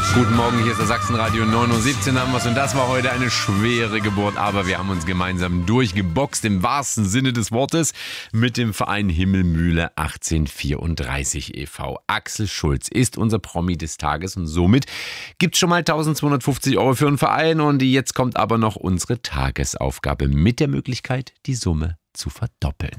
Guten Morgen, hier ist der Sachsenradio 9:17 haben wir's und das war heute eine schwere Geburt, aber wir haben uns gemeinsam durchgeboxt im wahrsten Sinne des Wortes mit dem Verein Himmelmühle 1834 e.V. Axel Schulz ist unser Promi des Tages und somit gibt's schon mal 1.250 € für den Verein und jetzt kommt aber noch unsere Tagesaufgabe mit der Möglichkeit, die Summe zu verdoppeln.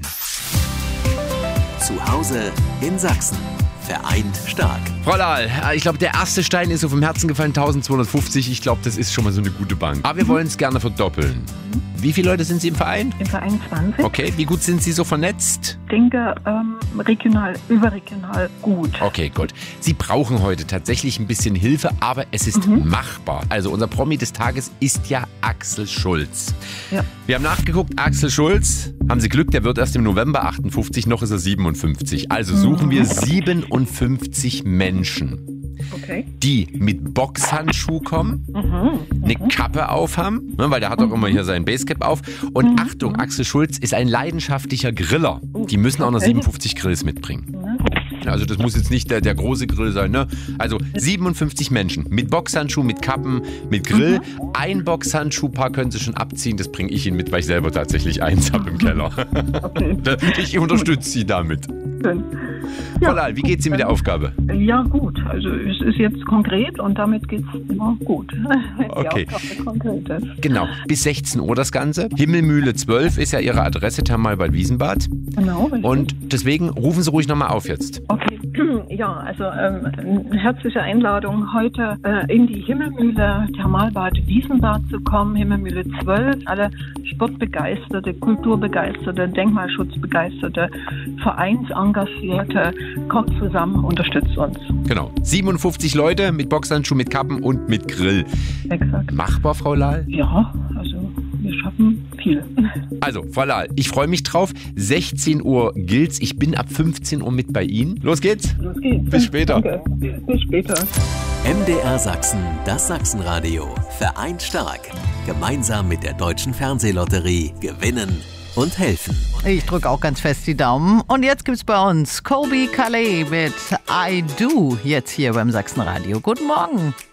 Zu Hause in Sachsen. Vereint stark. Frau Lahl, ich glaube, der erste Stein ist so vom Herzen gefallen, 1.250. Ich glaube, das ist schon mal so eine gute Bank. Aber wir wollen es gerne verdoppeln. Wie viele Leute sind Sie im Verein? Im Verein 20. Okay, wie gut sind Sie so vernetzt? Ich denke, überregional gut. Okay, gut. Sie brauchen heute tatsächlich ein bisschen Hilfe, aber es ist machbar. Also unser Promi des Tages ist ja Axel Schulz. Ja. Wir haben nachgeguckt, Axel Schulz, haben Sie Glück, der wird erst im November 58, noch ist er 57. Also suchen wir 57 Menschen. Okay. Die mit Boxhandschuh kommen, eine Kappe aufhaben, ne, weil der hat auch immer hier sein Basecap auf. Und Achtung, Axel Schulz ist ein leidenschaftlicher Griller. Die müssen auch noch 57 Grills mitbringen. Also das muss jetzt nicht der große Grill sein, ne? Also 57 Menschen mit Boxhandschuh, mit Kappen, mit Grill. Ein Boxhandschuhpaar können sie schon abziehen, das bringe ich Ihnen mit, weil ich selber tatsächlich eins habe im Keller. Okay. Ich unterstütze Sie damit. Schön. Frau Lahl, wie geht's Ihnen mit der Aufgabe? Ja, gut. Also es ist jetzt konkret und damit geht's immer gut. Wenn Okay. die Aufgabe konkret ist. Genau, bis 16 Uhr das Ganze. Himmelmühle 12 ist ja Ihre Adresse, Thermalbad-Wiesenbad. Genau, richtig. Und deswegen rufen Sie ruhig nochmal auf jetzt. Okay, ja, also eine herzliche Einladung, heute in die Himmelmühle Thermalbad Wiesenbad zu kommen. Himmelmühle 12, alle Sportbegeisterte, Kulturbegeisterte, Denkmalschutzbegeisterte, Vereinsengagierte, kommt zusammen, unterstützt uns. Genau, 57 Leute mit Boxhandschuh, mit Kappen und mit Grill. Exakt. Machbar, Frau Lahl? Ja, also wir schaffen viel. Also, Frau Lahl, ich freue mich drauf. 16 Uhr gilt's. Ich bin ab 15 Uhr mit bei Ihnen. Los geht's. Los geht's. Bis später. Danke. Bis später. MDR Sachsen, das Sachsenradio. Vereint stark. Gemeinsam mit der Deutschen Fernsehlotterie gewinnen und helfen. Ich drücke auch ganz fest die Daumen. Und jetzt gibt's bei uns Colby Calais mit I Do jetzt hier beim Sachsenradio. Guten Morgen.